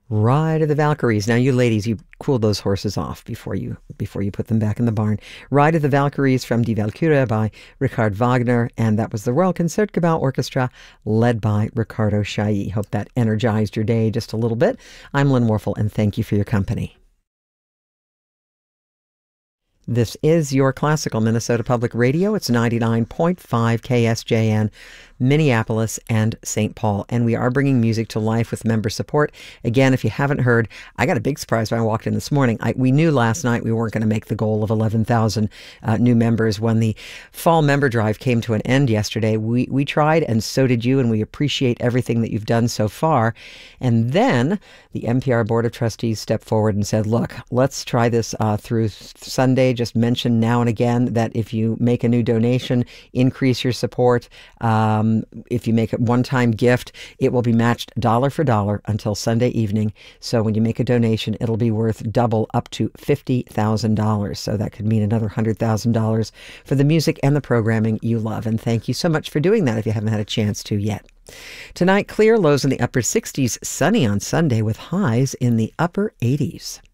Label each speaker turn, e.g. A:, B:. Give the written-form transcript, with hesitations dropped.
A: Ride of the Valkyries. Now, you ladies, you cooled those horses off before you put them back in the barn. Ride of the Valkyries from Die Walküre by Richard Wagner, and that was the Royal Concertgebouw Orchestra led by Ricardo Chailly. Hope that energized your day just a little bit. I'm Lynn Warfel, and thank you for your company. This is your classical Minnesota Public Radio. It's 99.5 KSJN, Minneapolis and St. Paul. And we are bringing music to life with member support. Again, if you haven't heard, I got a big surprise when I walked in this morning. We knew last night we weren't going to make the goal of 11,000 new members. When the fall member drive came to an end yesterday, we tried, and so did you, and we appreciate everything that you've done so far. And then the NPR Board of Trustees stepped forward and said, look, let's try this through Sunday. Just mention now and again that if you make a new donation, increase your support. If you make a one-time gift, it will be matched dollar for dollar until Sunday evening. So when you make a donation, it'll be worth double, up to $50,000. So that could mean another $100,000 for the music and the programming you love. And thank you so much for doing that if you haven't had a chance to yet. Tonight, clear, lows in the upper 60s, sunny on Sunday with highs in the upper 80s.